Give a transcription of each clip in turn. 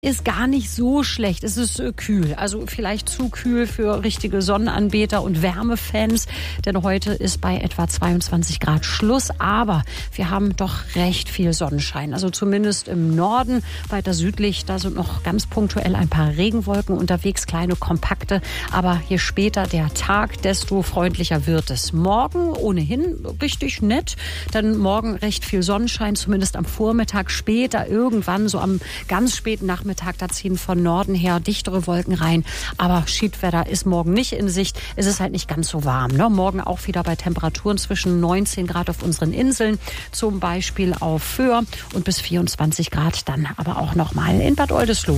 ist gar nicht so schlecht. Es ist kühl, also vielleicht zu kühl für richtige Sonnenanbeter und Wärmefans, denn heute ist bei etwa 22 Grad Schluss, aber wir haben doch recht viel Sonnenschein, also zumindest im Norden, weiter südlich, da sind noch ganz punktuell ein paar Regenwolken unterwegs, kleine, kompakte, aber je später der Tag, desto freundlicher wird es. Morgen ohnehin richtig nett, denn morgen recht viel Sonnenschein, zumindest am Vormittag, später irgendwann so am ganz späten Nachmittag, da ziehen von Norden her dichtere Wolken rein. Aber Schiedwetter ist morgen nicht in Sicht. Es ist halt nicht ganz so warm. Ne? Morgen auch wieder bei Temperaturen zwischen 19 Grad auf unseren Inseln, zum Beispiel auf Föhr, und bis 24 Grad dann aber auch nochmal in Bad Oldesloe.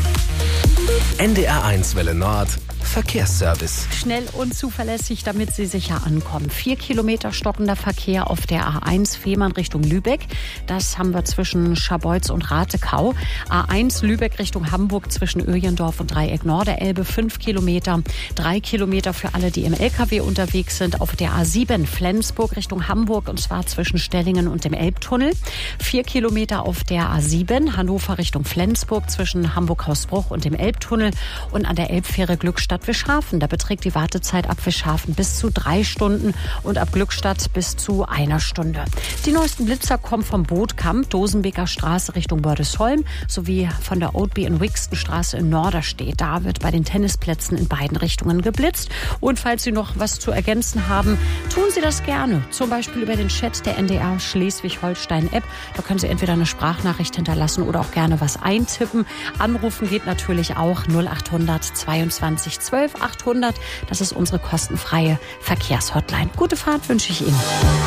NDR1 Welle Nord Verkehrsservice. Schnell und zuverlässig, damit Sie sicher ankommen. 4 Kilometer stockender Verkehr auf der A1 Fehmarn Richtung Lübeck. Das haben wir zwischen Scharbeutz und Ratekau. A1 Lübeck Richtung Hamburg zwischen Öjendorf und Dreieck Norderelbe 5 Kilometer. 3 Kilometer für alle, die im LKW unterwegs sind. Auf der A7 Flensburg Richtung Hamburg, und zwar zwischen Stellingen und dem Elbtunnel. 4 Kilometer auf der A7 Hannover Richtung Flensburg zwischen Hamburg-Hausbruch und dem Elbtunnel. Und an der Elbfähre Glückstadt Wischhafen. Da beträgt die Wartezeit ab Wischhafen bis zu 3 Stunden und ab Glückstadt bis zu 1 Stunde. Die neuesten Blitzer kommen vom Bootkamp, Dosenbeker Straße Richtung Bördesholm, sowie von der Oatby in Wixton Straße in Norderstedt. Da wird bei den Tennisplätzen in beiden Richtungen geblitzt. Und falls Sie noch was zu ergänzen haben, tun Sie das gerne. Zum Beispiel über den Chat der NDR Schleswig-Holstein-App. Da können Sie entweder eine Sprachnachricht hinterlassen oder auch gerne was eintippen. Anrufen geht natürlich auch 0800 22 12 800. Das ist unsere kostenfreie Verkehrshotline. Gute Fahrt wünsche ich Ihnen.